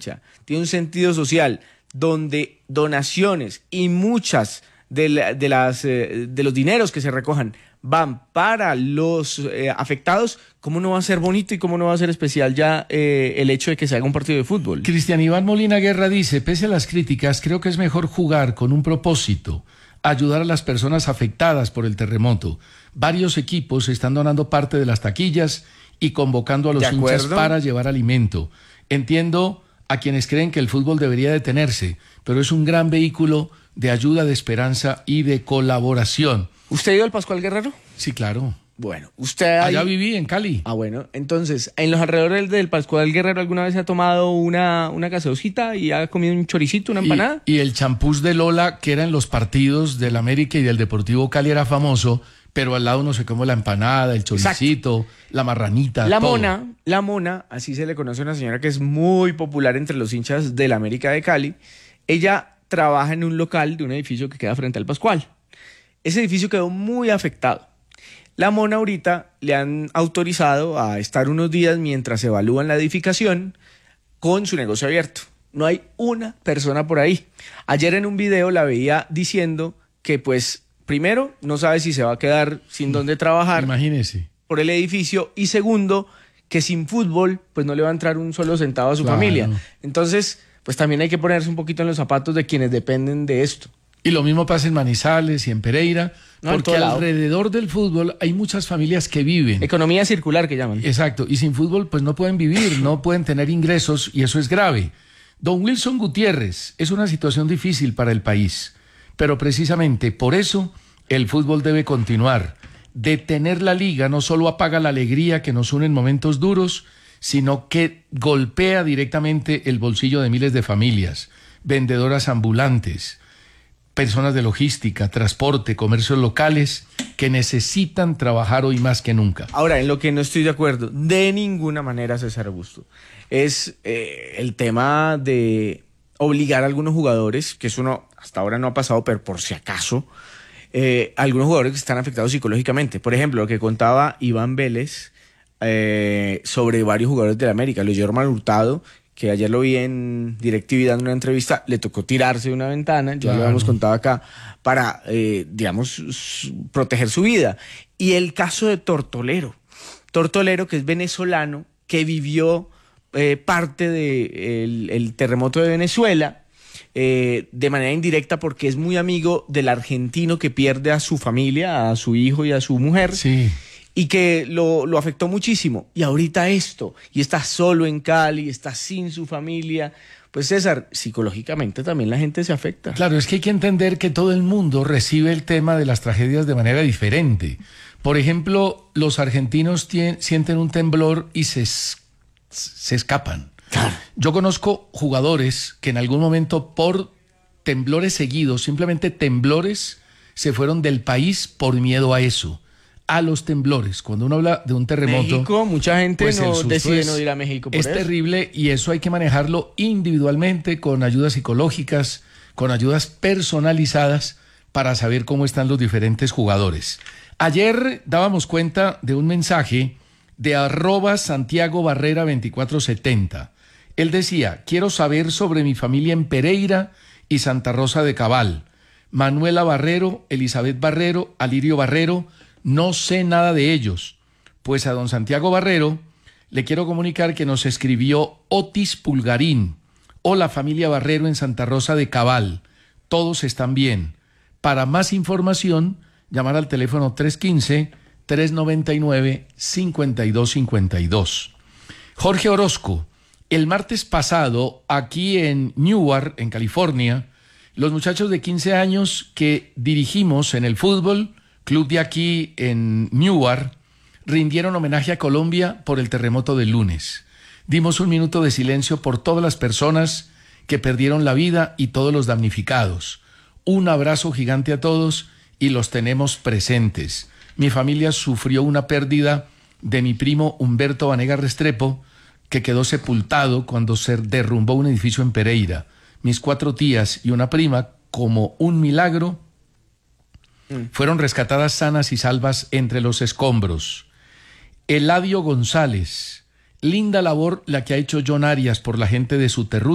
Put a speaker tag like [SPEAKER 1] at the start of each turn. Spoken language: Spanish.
[SPEAKER 1] hincha tiene un sentido social donde donaciones y muchas de los dineros que se recojan van para los afectados, ¿cómo no va a ser bonito y cómo no va a ser especial ya el hecho de que se haga un partido de fútbol?
[SPEAKER 2] Cristian Iván Molina Guerra dice, pese a las críticas, creo que es mejor jugar con un propósito, ayudar a las personas afectadas por el terremoto. Varios equipos están donando parte de las taquillas y convocando a los hinchas para llevar alimento. Entiendo a quienes creen que el fútbol debería detenerse, pero es un gran vehículo de ayuda, de esperanza y de colaboración.
[SPEAKER 1] ¿Usted ha ido al Pascual Guerrero?
[SPEAKER 2] Sí, claro.
[SPEAKER 1] Bueno, usted
[SPEAKER 2] allá viví, en Cali.
[SPEAKER 1] Ah, bueno, entonces, en los alrededores del Pascual Guerrero, ¿alguna vez se ha tomado una gaseosita y ha comido un choricito, una empanada?
[SPEAKER 2] Y el champús de Lola, que era en los partidos del América y del Deportivo Cali, era famoso, pero al lado no se come la empanada, el choricito, exacto, la marranita,
[SPEAKER 1] la
[SPEAKER 2] todo.
[SPEAKER 1] La mona, así se le conoce a una señora que es muy popular entre los hinchas del América de Cali. Ella trabaja en un local de un edificio que queda frente al Pascual. Ese edificio quedó muy afectado. La mona ahorita le han autorizado a estar unos días mientras evalúan la edificación con su negocio abierto. No hay una persona por ahí. Ayer en un video la veía diciendo que pues primero no sabe si se va a quedar sin dónde trabajar.
[SPEAKER 2] Imagínese.
[SPEAKER 1] Por el edificio, y segundo, que sin fútbol pues no le va a entrar un solo centavo a su familia. Entonces, pues también hay que ponerse un poquito en los zapatos de quienes dependen de esto.
[SPEAKER 2] Y lo mismo pasa en Manizales y en Pereira, porque alrededor del fútbol hay muchas familias que viven.
[SPEAKER 1] Economía circular que llaman.
[SPEAKER 2] Exacto, y sin fútbol pues no pueden vivir, no pueden tener ingresos y eso es grave. Don Wilson Gutiérrez, es una situación difícil para el país, pero precisamente por eso el fútbol debe continuar. Detener la liga no solo apaga la alegría que nos une en momentos duros, sino que golpea directamente el bolsillo de miles de familias, vendedoras ambulantes, personas de logística, transporte, comercios locales que necesitan trabajar hoy más que nunca.
[SPEAKER 1] Ahora, en lo que no estoy de acuerdo, de ninguna manera, César Augusto, es el tema de obligar a algunos jugadores, que eso no, hasta ahora no ha pasado, pero por si acaso, algunos jugadores que están afectados psicológicamente. Por ejemplo, lo que contaba Iván Vélez sobre varios jugadores de la América, Luis Germán Hurtado, que ayer lo vi en DirecTV dando una entrevista, le tocó tirarse de una ventana, ya lo habíamos contado acá, para, digamos, proteger su vida. Y el caso de Tortolero, que es venezolano, que vivió parte del terremoto de Venezuela, de manera indirecta porque es muy amigo del argentino que pierde a su familia, a su hijo y a su mujer.
[SPEAKER 2] Sí.
[SPEAKER 1] Y que lo afectó muchísimo. Y ahorita esto, y está solo en Cali, está sin su familia. Pues César, psicológicamente también la gente se afecta.
[SPEAKER 2] Claro, es que hay que entender que todo el mundo recibe el tema de las tragedias de manera diferente. Por ejemplo, los argentinos sienten un temblor y se escapan.
[SPEAKER 1] Claro.
[SPEAKER 2] Yo conozco jugadores que en algún momento por temblores seguidos, simplemente temblores, se fueron del país por miedo a eso. A los temblores. Cuando uno habla de un terremoto,
[SPEAKER 1] México, mucha gente
[SPEAKER 2] pues
[SPEAKER 1] no decide no ir a México por
[SPEAKER 2] es
[SPEAKER 1] eso.
[SPEAKER 2] terrible y eso hay que manejarlo individualmente con ayudas psicológicas, con ayudas personalizadas para saber cómo están los diferentes jugadores. Ayer dábamos cuenta de un mensaje de @SantiagoBarrera2470. Él decía, quiero saber sobre mi familia en Pereira y Santa Rosa de Cabal. Manuela Barrero, Elizabeth Barrero, Alirio Barrero, no sé nada de ellos. Pues a don Santiago Barrero le quiero comunicar que nos escribió Otis Pulgarín. Hola familia Barrero en Santa Rosa de Cabal. Todos están bien. Para más información, llamar al teléfono 315-399-5252. Jorge Orozco, el martes pasado, aquí en Newark, en California, los muchachos de 15 años que dirigimos en el fútbol, club de aquí en Newark, rindieron homenaje a Colombia por el terremoto del lunes. Dimos un minuto de silencio por todas las personas que perdieron la vida y todos los damnificados. Un abrazo gigante a todos y los tenemos presentes. Mi familia sufrió una pérdida de mi primo Humberto Vanegas Restrepo, que quedó sepultado cuando se derrumbó un edificio en Pereira. Mis 4 tías y una prima, como un milagro, fueron rescatadas sanas y salvas entre los escombros. Eladio González, linda labor la que ha hecho John Arias por la gente de Suterrú.